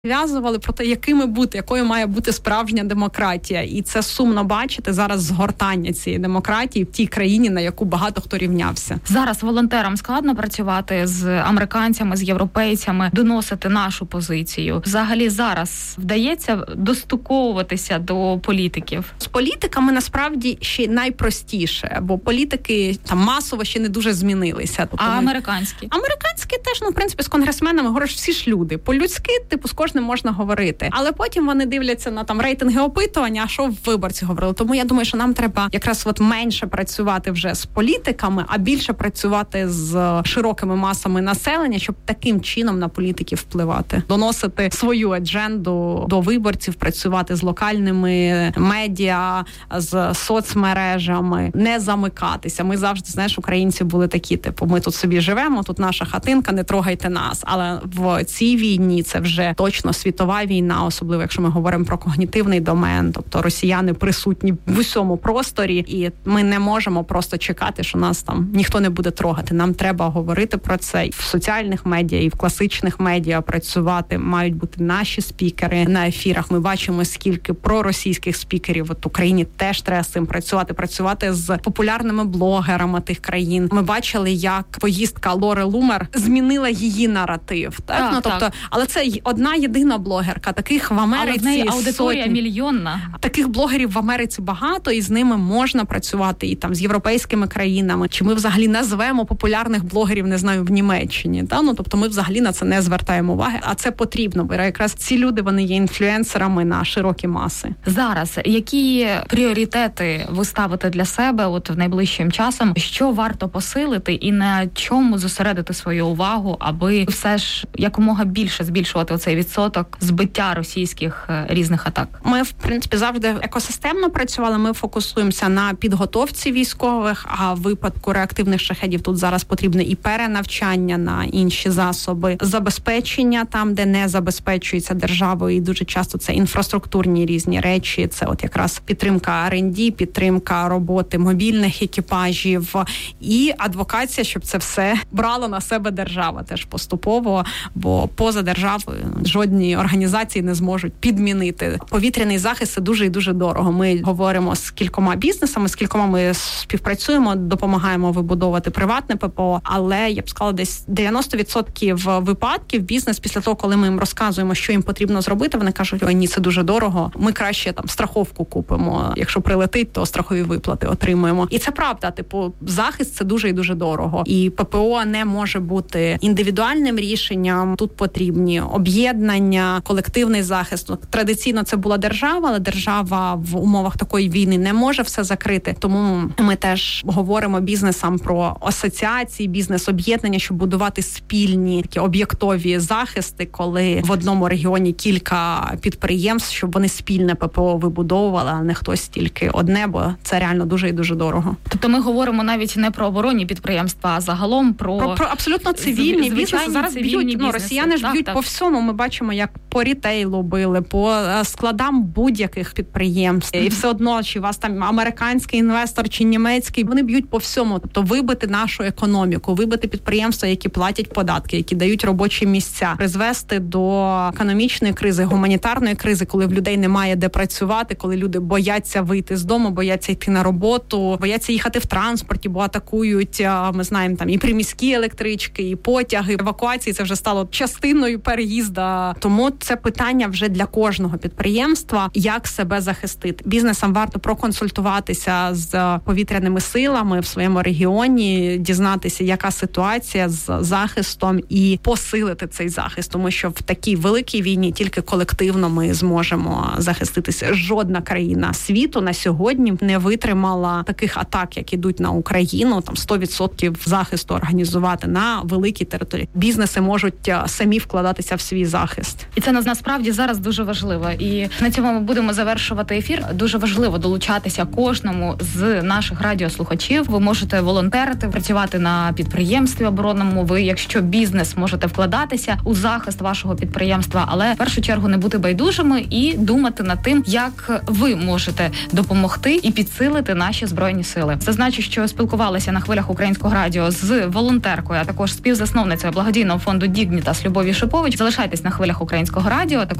Зв'язували про те, якою має бути справжня демократія. І це сумно бачити зараз згортання цієї демократії в тій країні, на яку багато хто рівнявся. Зараз волонтерам складно працювати з американцями, з європейцями, доносити нашу позицію. Взагалі зараз вдається достуковуватися до політиків? З політиками насправді ще найпростіше, бо політики там масово ще не дуже змінилися. Тобто американські? Американські теж, в принципі, з конгресменами, говориш, всі ж люди. По-людськи, з кожним можна говорити. Але потім вони дивляться на рейтинги опитування, а що виборці говорили. Тому я думаю, що нам треба якраз менше працювати вже з політиками, а більше працювати з широкими масами населення, щоб таким чином на політиків впливати. Доносити свою адженду до виборців, працювати з локальними медіа, з соцмережами, не замикатися. Ми завжди, українці були такі, ми тут собі живемо, тут наша хатинка, не трогайте нас. Але в цій війні це вже точно світова війна, особливо якщо ми говоримо про когнітивний домен, тобто росіяни присутні в усьому просторі, і ми не можемо просто чекати, що нас там ніхто не буде трогати. Нам треба говорити про це і в соціальних медіа, і в класичних медіа працювати. Мають бути наші спікери на ефірах. Ми бачимо, скільки проросійських спікерів в Україні теж треба з цим працювати з популярними блогерами тих країн. Ми бачили, як поїздка Лори Лумер змінила її наратив. Так? Але це одна єдина блогерка. Таких в Америці в неї аудиторія мільйонна. Таких блогерів в Америці багато, і з ними можна працювати і там з європейськими країнами. Чи ми взагалі назвемо популярних блогерів, не знаю, в Німеччині? Тобто ми взагалі на це не звертаємо уваги, а це потрібно, бо якраз ці люди, вони є інфлюенсерами на широкі маси. Зараз які пріоритети ви ставите для себе в найближчим часом? Що варто посилити і на чому зосередити свою увагу, аби все ж якомога більше збільшувати оцей відсоток збиття російських різних атак? Ми, в принципі, завжди екосистемно працювали. Ми фокусуємося на підготовці військових, а в випадку реактивних шахедів тут зараз потрібне і перенавчання на інші засоби, забезпечення там, де не забезпечується державою, і дуже часто це інфраструктурні різні речі. Це якраз підтримка R&D, підтримка роботи мобільних екіпажів і адвокація, щоб це все брала на себе держава теж поступово, бо поза державою жодні організації не зможуть підмінити. Повітряний захист – це дуже і дуже дорого. Ми говоримо з кількома бізнесами, з кількома ми співпрацюємо, допомагаємо вибудовувати приватне ППО, але, я б сказала, десь 90% випадків бізнес після того, коли ми їм розказуємо, що їм потрібно зробити, вони кажуть, ой, ні, це дуже дорого, ми краще страховку купимо, якщо прилетить, то страхові виплати отримуємо. І це правда, захист – це дуже і дуже дорого. І ППО не може бути індивідуальним рішенням, тут потрібні об'єднання, колективний захист. Традиційно це була держава, але держава в умовах такої війни не може все закрити. Тому ми теж говоримо бізнесам про асоціації, бізнес-об'єднання, щоб будувати спільні такі об'єктові захисти, коли в одному регіоні кілька підприємств, щоб вони спільне ППО вибудовували, а не хтось тільки одне, бо це реально дуже і дуже дорого. Тобто ми говоримо навіть не про оборонні підприємства, а загалом про абсолютно цивільні бізнеси. Зараз б'ють, росіяни ж б'ють по всьому. Ми бачимо, як по рітейлу били, по складам будь-яких підприємств. І все одно, чи у вас там американський інвестор, чи німецький, вони б'ють по всьому. Тобто вибити нашу економіку, вибити підприємства, які платять податки, які дають робочі місця, призвести до економічної кризи, гуманітарної кризи, коли в людей немає де працювати, коли люди бояться вийти з дому, бояться йти на роботу, бояться їхати в транспорті, бо атакують, ми знаємо, там і приміські електрички, і потяги, евакуації. Це вже стало частиною переїзду. Тому це питання вже для кожного підприємства, як себе захистити. Бізнесам варто проконсультуватися з повітряними силами в своєму регіоні, дізнатися, яка ситуація з захистом, і посилити цей захист, тому що в такій великій війні тільки колективно ми зможемо захиститися. Жодна країна світу на сьогодні не витримала таких атак, як ідуть на Україну, 100% захисту організувати на великій території. Бізнеси можуть самі вкладатися в свій захист. І це насправді зараз дуже важливо. І на цьому ми будемо завершувати ефір. Дуже важливо долучатися кожному з наших радіослухачів. Ви можете волонтерити, працювати на підприємстві оборонному. Ви, якщо бізнес, можете вкладатися у захист вашого підприємства, але в першу чергу не бути байдужими і думати над тим, як ви можете допомогти і підсилити наші Збройні сили. Зазначу, що спілкувалися на хвилях Українського радіо з волонтеркою, а також співзасновницею благодійного фонду «Дігнітас» Любов'ю Шипович. Залишайтесь на хвилях хвилях українського радіо. Також